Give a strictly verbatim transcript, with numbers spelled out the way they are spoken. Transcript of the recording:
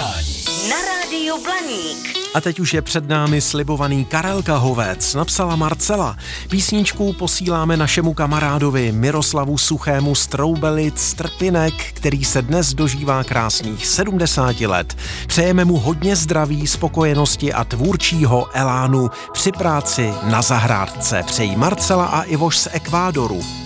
přání na rádiu Blaník. A teď už je před námi slibovaný Karel Kahovec, napsala Marcela. Písničku posíláme našemu kamarádovi Miroslavu Suchému z Troubelic Trpinek, který se dnes dožívá krásných sedmdesáti let. Přejeme mu hodně zdraví, spokojenosti a tvůrčího elánu při práci na zahrádce. Přejí Marcela a Ivoš z Ekvádoru.